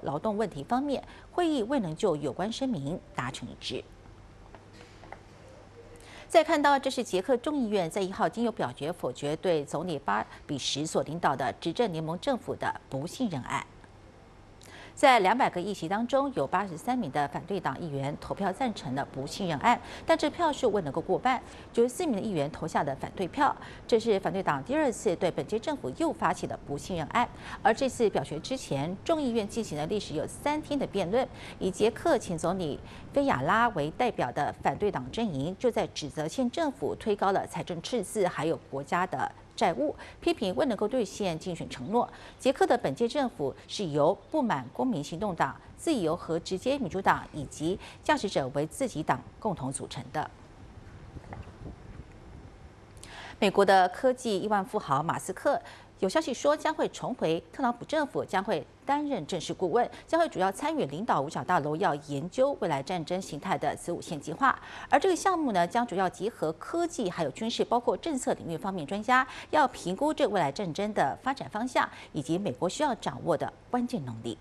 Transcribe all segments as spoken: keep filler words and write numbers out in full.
劳动问题方面，会议未能就有关声明达成一致。再看到，这是捷克众议院在一号经由表决否决对总理巴比什所领导的执政联盟政府的不信任案。在两百个议席当中，有八十三名的反对党议员投票赞成了不信任案，但这票数未能够过半，九十四名的议员投下的反对票。这是反对党第二次对本届政府又发起了不信任案。而这次表决之前，众议院进行了历时有三天的辩论，以捷克前总理菲亚拉为代表的反对党阵营就在指责县政府推高了财政赤字，还有国家的债务，批评未能够兑现竞选承诺。捷克的本届政府是由不满公民行动党、自由和直接民主党以及驾驶者为自己党共同组成的。美国的科技亿万富豪马斯克有消息说将会重回特朗普政府，将会担任正式顾问，将会主要参与领导五角大楼要研究未来战争形态的子午线计划。而这个项目呢，将主要结合科技还有军事，包括政策领域方面专家，要评估这未来战争的发展方向，以及美国需要掌握的关键能力。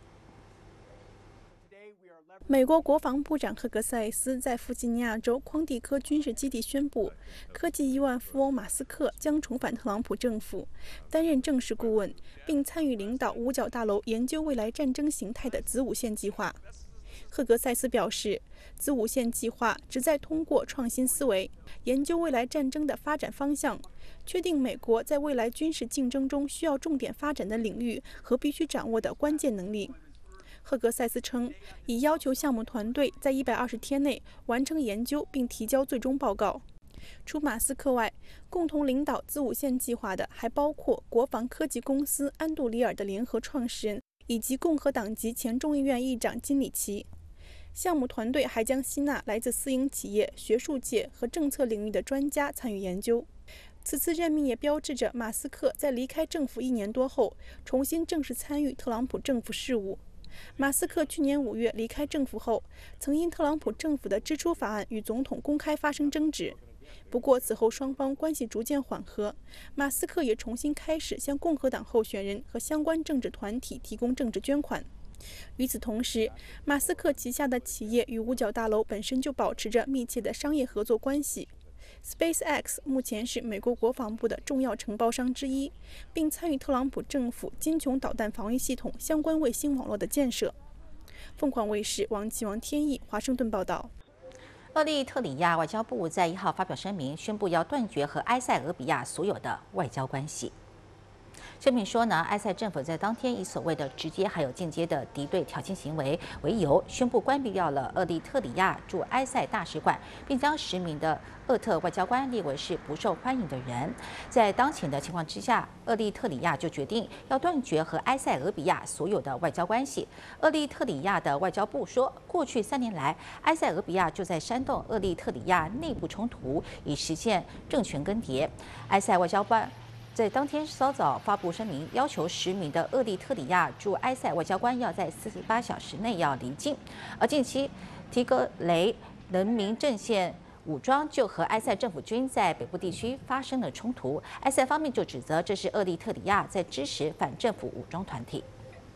美国国防部长赫格塞斯在弗吉尼亚州匡蒂科军事基地宣布，科技亿万富翁马斯克将重返特朗普政府，担任正式顾问，并参与领导五角大楼研究未来战争形态的子午线计划。赫格塞斯表示，子午线计划旨在通过创新思维，研究未来战争的发展方向，确定美国在未来军事竞争中需要重点发展的领域和必须掌握的关键能力。赫格塞斯称，已要求项目团队在一百二十天内完成研究并提交最终报告。除马斯克外，共同领导子午线计划的还包括国防科技公司安杜里尔的联合创始人以及共和党籍前众议院议长金里奇。项目团队还将吸纳来自私营企业、学术界和政策领域的专家参与研究。此次任命也标志着马斯克在离开政府一年多后，重新正式参与特朗普政府事务。马斯克去年五月离开政府后，曾因特朗普政府的支出法案与总统公开发生争执。不过此后双方关系逐渐缓和，马斯克也重新开始向共和党候选人和相关政治团体提供政治捐款。与此同时，马斯克旗下的企业与五角大楼本身就保持着密切的商业合作关系。SpaceX 目前是美国国防部的重要承包商之一，并参与特朗普政府金琼导弹防御系统相关卫星网络的建设。凤凰卫视王继王天意华盛顿报道。 厄立特里亚外交部在一号发表声明，宣布要断绝和埃塞俄比亚所有的外交关系。声明说呢，埃塞政府在当天以所谓的直接还有间接的敌对挑衅行为为由，宣布关闭掉了厄立特里亚驻埃塞大使馆，并将十名的厄特外交官列为是不受欢迎的人。在当前的情况之下，厄立特里亚就决定要断绝和埃塞俄比亚所有的外交关系。厄立特里亚的外交部说，过去三年来，埃塞俄比亚就在煽动厄立特里亚内部冲突，以实现政权更迭。埃塞外交官在当天稍早发布声明，要求十名的厄立特里亚驻埃塞外交官要在四十八小时内要离境。而近期，提格雷人民阵线武装就和埃塞政府军在北部地区发生了冲突，埃塞方面就指责这是厄立特里亚在支持反政府武装团体。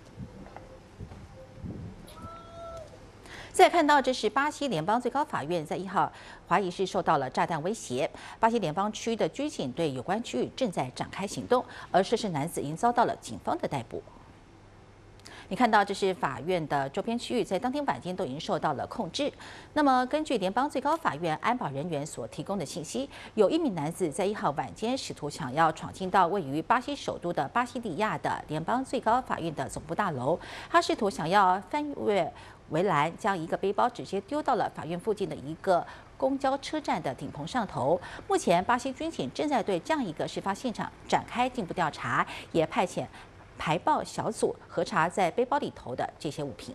再看到，这是巴西联邦最高法院在一号怀疑是受到了炸弹威胁，巴西联邦区的军警对有关区域正在展开行动，而涉事男子已经遭到了警方的逮捕。你看到，这是法院的周边区域，在当天晚间都已经受到了控制。那么，根据联邦最高法院安保人员所提供的信息，有一名男子在一号晚间试图想要闯进到位于巴西首都的巴西利亚的联邦最高法院的总部大楼，他试图想要翻越围栏，将一个背包直接丢到了法院附近的一个公交车站的顶棚上头。目前，巴西军警正在对这样一个事发现场展开进一步调查，也派遣排爆小组核查在背包里头的这些物品。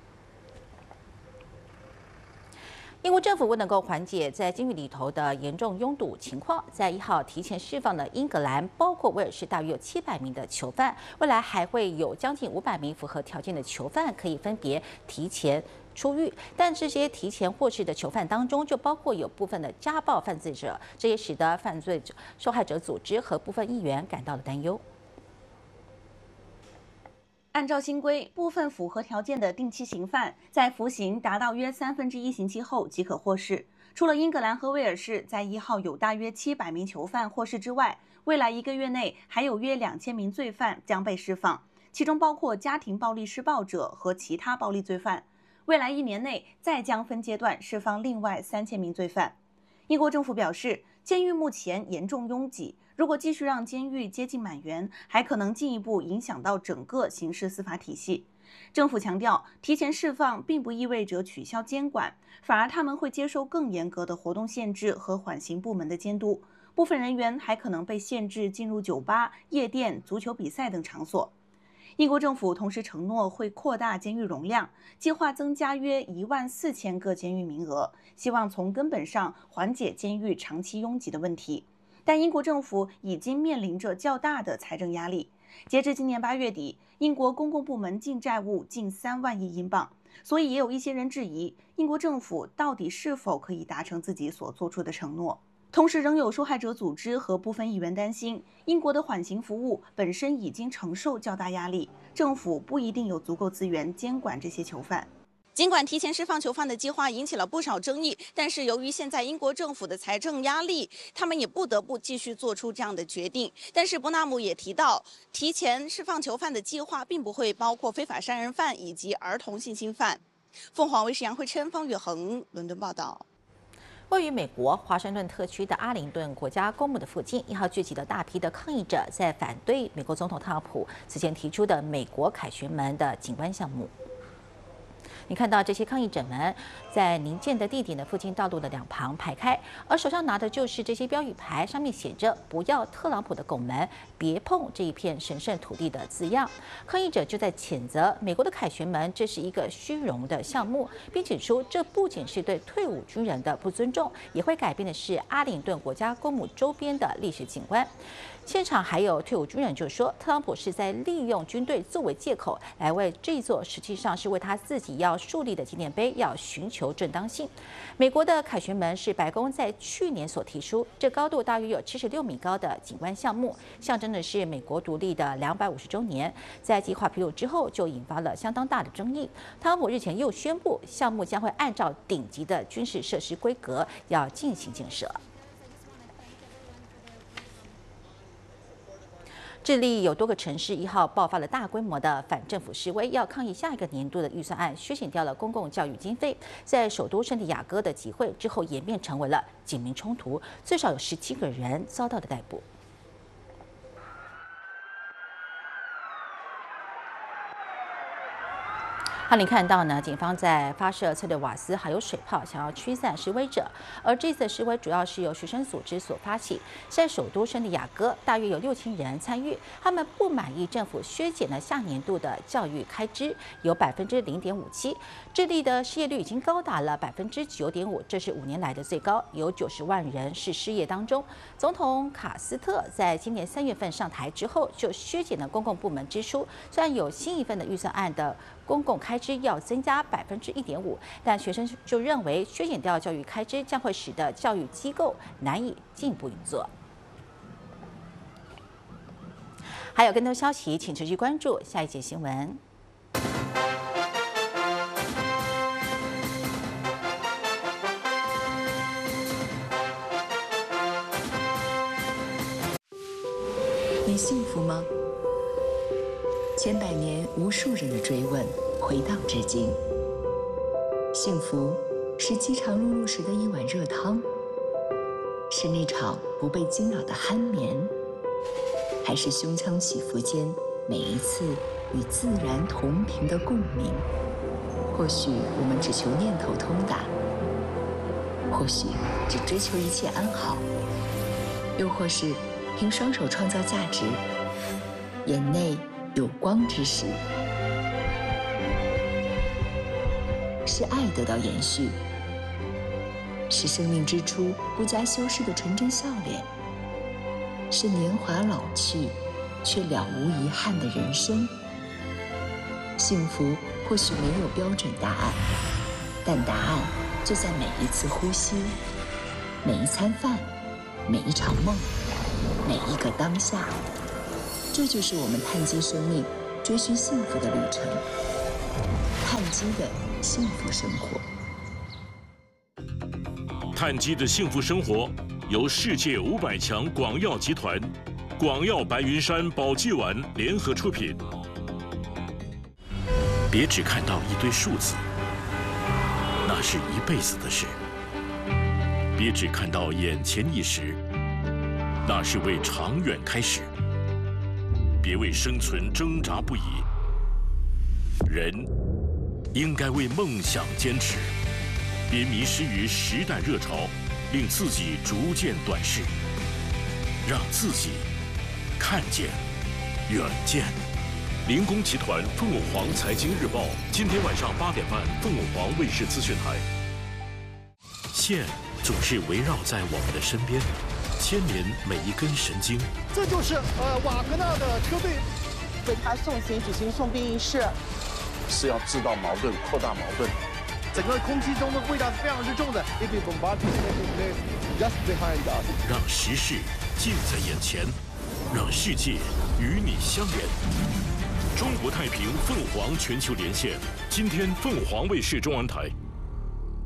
英国政府为能够缓解在监狱里头的严重拥堵情况，在一号提前释放了英格兰包括威尔士大约有七百名的囚犯，未来还会有将近五百名符合条件的囚犯可以分别提前出狱。但这些提前获释的囚犯当中，就包括有部分的家暴犯罪者，这也使得犯罪受害者组织和部分议员感到了担忧。 按照新规，部分符合条件的定期刑犯在服刑达到约三分之一刑期后即可获释。除了英格兰和威尔士在一号有大约七百名囚犯获释之外，未来一个月内还有约两千名罪犯将被释放，其中包括家庭暴力施暴者和其他暴力罪犯。未来一年内再将分阶段释放另外三千名罪犯。英国政府表示，监狱目前严重拥挤，如果继续让监狱接近满员，还可能进一步影响到整个刑事司法体系。政府强调，提前释放并不意味着取消监管，反而他们会接受更严格的活动限制和缓刑部门的监督。部分人员还可能被限制进入酒吧、夜店、足球比赛等场所。英国政府同时承诺会扩大监狱容量，计划增加约一万四千个监狱名额，希望从根本上缓解监狱长期拥挤的问题。但英国政府已经面临着较大的财政压力。截至今年八月底，英国公共部门净债务近三万亿英镑，所以也有一些人质疑英国政府到底是否可以达成自己所做出的承诺。同时，仍有受害者组织和部分议员担心，英国的缓刑服务本身已经承受较大压力，政府不一定有足够资源监管这些囚犯。尽管提前释放囚犯的计划引起了不少争议，但是由于现在英国政府的财政压力，他们也不得不继续做出这样的决定。但是伯纳姆也提到，提前释放囚犯的计划并不会包括非法杀人犯以及儿童性侵犯。凤凰卫视杨慧琛、方月恒伦敦报道。 位于美国华盛顿特区的阿灵顿国家公墓的附近，一号聚集了大批的抗议者，在反对美国总统特朗普此前提出的美国凯旋门的景观项目。你看到这些抗议者们在宁建的地点的附近道路的两旁排开，而手上拿的就是这些标语牌，上面写着“不要特朗普的拱门，别碰这一片神圣土地”的字样。抗议者就在谴责美国的凯旋门这是一个虚荣的项目，并指出这不仅是对退伍军人的不尊重，也会改变的是阿灵顿国家公墓周边的历史景观。现场还有退伍军人就说，特朗普是在利用军队作为借口来为这座实际上是为他自己要树立的纪念碑要寻求正当性。美国的凯旋门是白宫在去年所提出，这高度大约有七十六米高的景观项目，象征的是美国独立的两百五十周年。在计划披露之后，就引发了相当大的争议。特朗普日前又宣布，项目将会按照顶级的军事设施规格要进行建设。智利有多个城市一号爆发了大规模的反政府示威，要抗议下一个年度的预算案削减掉了公共教育经费。在首都圣地亚哥的集会之后演变成为了警民冲突，最少有十七个人遭到了逮捕。好，你看到呢？警方在发射催泪瓦斯还有水炮，想要驱散示威者。而这次示威主要是由学生组织所发起，在首都圣地亚哥，大约有六千人参与。他们不满意政府削减了下年度的教育开支，有百分之零点五七。智利的失业率已经高达了百分之九点五，这是五年来的最高，有九十万人是失业当中。总统卡斯特在今年三月份上台之后，就削减了公共部门支出，虽然有新一份的预算案的公共开支要增加百分之一点五，但学生就认为削减掉教育开支将会使得教育机构难以进一步运作。还有更多消息，请持续关注下一节新闻。 你幸福吗？千百年无数人的追问回荡至今。幸福是饥肠辘辘时的一碗热汤，是那场不被惊扰的酣眠，还是胸腔起伏间每一次与自然同频的共鸣？或许我们只求念头通达，或许只追求一切安好，又或是凭双手创造价值，眼内有光之时，是爱得到延续，是生命之初不加修饰的纯真笑脸，是年华老去却了无遗憾的人生。幸福或许没有标准答案，但答案就在每一次呼吸，每一餐饭，每一场梦，每一个当下。这就是我们探究生命追寻幸福的旅程。碳基的幸福生活。 碳基的幸福生活由世界五百强广药集团、广药白云山保济丸联合出品。别只看到一堆数字，那是一辈子的事；别只看到眼前一时，那是为长远开始。别为生存挣扎不已，人应该为梦想坚持。别迷失于时代热潮，令自己逐渐短视，让自己看见远见。林工集团凤凰黄财经日报，今天晚上八点半，凤凰黄卫视资讯台。线总是围绕在我们的身边，牵连每一根神经。 这就是呃瓦格纳的车队为他送行举行送殡仪式， 是要制造矛盾、扩大矛盾。 整个空气中的味道是非常之重的。If you bombard just behind us， 让时事近在眼前，让世界与你相连。中国太平凤凰全球连线，今天凤凰卫视中文台。